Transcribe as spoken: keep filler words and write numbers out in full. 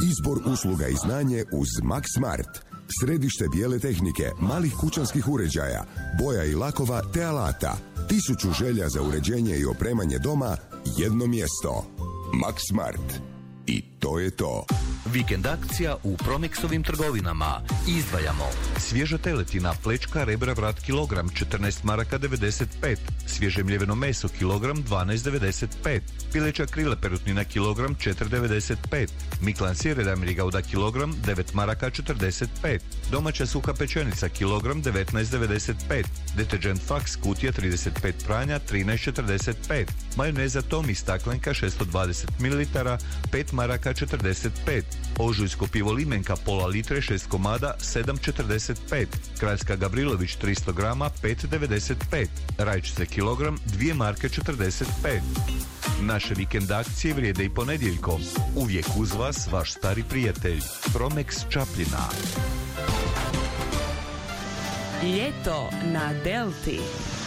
Izbor usluga i znanje uz Max Smart. Središte bijele tehnike, malih kućanskih uređaja, boja i lakova te alata. Tisuću želja za uređenje i opremanje doma, jedno mjesto. Max Smart. I to je to. Vikend akcija u Promexovim trgovinama. Izdvajamo svježa teletina, plečka, rebra, vrat, kilogram, četrnaest maraka devedeset pet. Svježe mljeveno meso, kilogram, dvanaest devedeset pet. Pileća krila perutnina, kilogram, četiri devedeset pet. Miklan sir Edamiri Gouda, kilogram, devet maraka četrdeset pet. Domaća suha pečenica, kilogram, devetnaest devedeset pet. Detergent Fax, kutija trideset pet pranja, trinaest četrdeset pet. Majoneza Tomi, staklenka, šesto dvadeset mililitara, pet maraka četrdeset pet. Ožujsko pivo Limenka, pola litre, šest komada, sedam četrdeset pet. Kraljska Gavrilović, tristo grama, pet devedeset pet. Rajčice kilogram, dvije marke četrdeset pet. Naše vikend akcije vrijede i ponedjeljkom. Uvijek uz vas vaš stari prijatelj Promex Čapljina. Ljeto na Delti.